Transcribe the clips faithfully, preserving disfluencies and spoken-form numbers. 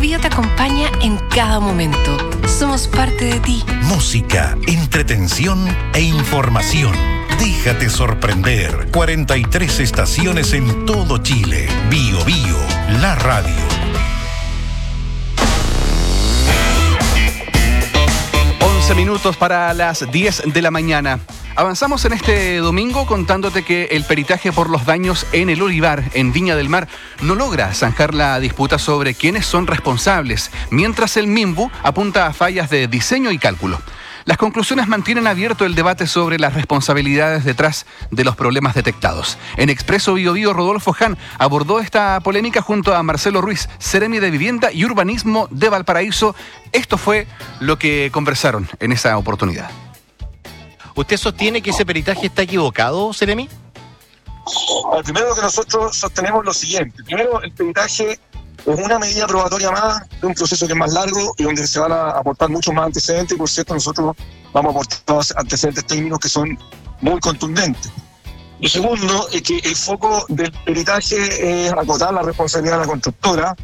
Biobío te acompaña en cada momento. Somos parte de ti. Música, entretención e información. Déjate sorprender. cuarenta y tres estaciones en todo Chile. Biobío, la radio. once minutos para las diez de la mañana. Avanzamos en este domingo contándote que el peritaje por los daños en el olivar en Viña del Mar no logra zanjar la disputa sobre quiénes son responsables, mientras el MIMBU apunta a fallas de diseño y cálculo. Las conclusiones mantienen abierto el debate sobre las responsabilidades detrás de los problemas detectados. En Expreso Biobío, Rodolfo Ján abordó esta polémica junto a Marcelo Ruiz, Seremi de Vivienda y Urbanismo de Valparaíso. Esto fue lo que conversaron en esa oportunidad. ¿Usted sostiene que ese peritaje está equivocado, Seremi? Bueno, primero lo que nosotros sostenemos es lo siguiente. Primero, el peritaje es una medida probatoria más de un proceso que es más largo y donde se van a aportar muchos más antecedentes, y por cierto nosotros vamos a aportar antecedentes técnicos que son muy contundentes. Lo segundo es que el foco del peritaje es acotar la responsabilidad de la constructora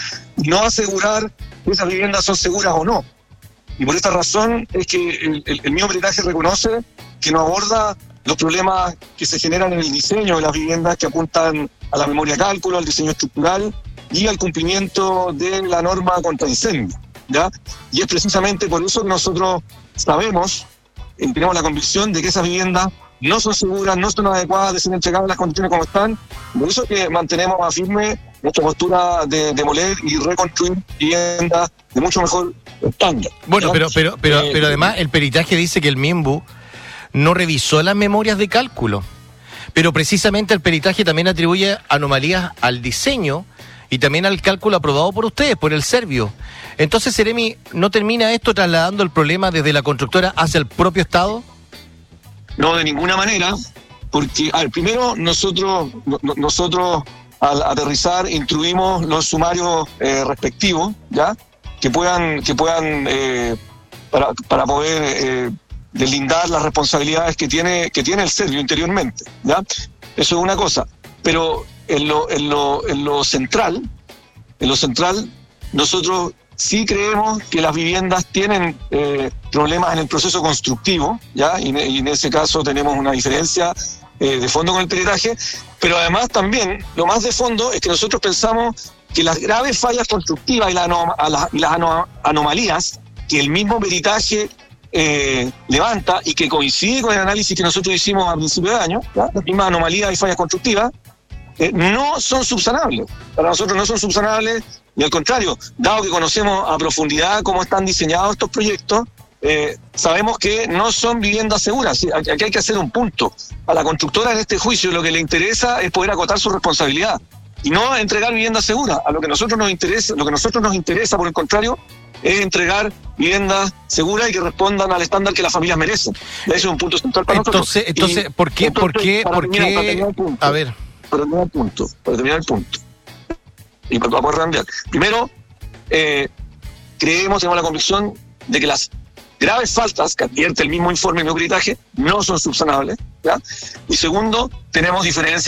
y no asegurar que esas viviendas son seguras o no. Y por esta razón es que el, el, el mismo peritaje reconoce que no aborda los problemas que se generan en el diseño de las viviendas, que apuntan a la memoria cálculo, al diseño estructural y al cumplimiento de la norma contra incendio, ¿ya? Y es precisamente por eso que nosotros sabemos, eh, tenemos la convicción de que esas viviendas no son seguras, no son adecuadas de ser entregadas en las condiciones como están. Por eso que mantenemos a firme nuestra postura de demoler y reconstruir viviendas de mucho mejor estándar. Bueno, pero, pero, pero, eh, pero además el peritaje dice que el MIMBU no revisó las memorias de cálculo, pero precisamente el peritaje también atribuye anomalías al diseño y también al cálculo aprobado por ustedes, por el Servio. Entonces, Seremi, ¿no termina esto trasladando el problema desde la constructora hacia el propio Estado? No, de ninguna manera, porque, a ver, primero nosotros, no, nosotros al aterrizar instruimos los sumarios eh, respectivos, ¿ya? Que puedan, que puedan eh, para, para poder eh, deslindar las responsabilidades que tiene, que tiene el Servio interiormente, ¿ya? Eso es una cosa, pero en lo, en lo, en lo central, en lo central, nosotros sí creemos que las viviendas tienen eh, problemas en el proceso constructivo, ¿ya? Y, y en ese caso tenemos una diferencia eh, de fondo con el peritaje, pero además también lo más de fondo es que nosotros pensamos que las graves fallas constructivas y, la anom- a la, y las anom- anomalías que el mismo peritaje eh, levanta y que coincide con el análisis que nosotros hicimos a principio de año, ¿ya? Las mismas anomalías y fallas constructivas eh, no son subsanables. Para nosotros no son subsanables. Y al contrario, dado que conocemos a profundidad cómo están diseñados estos proyectos, eh, sabemos que no son viviendas seguras. Aquí hay que hacer un punto. A la constructora en este juicio lo que le interesa es poder acotar su responsabilidad y no entregar viviendas seguras. A lo que nosotros nos interesa, lo que nosotros nos interesa, por el contrario, es entregar viviendas seguras y que respondan al estándar que las familias merecen. Ese es un punto central para entonces, nosotros. Entonces, y, ¿por qué? entonces, ¿Por qué? Para ¿Por terminar, qué? Para terminar el punto, A ver. Para terminar el punto. Para terminar el punto. Y para poder cambiar. Primero, eh, creemos, tenemos la convicción de que las graves faltas que advierte el mismo informe de peritaje no son subsanables, ¿ya? Y segundo, tenemos diferencias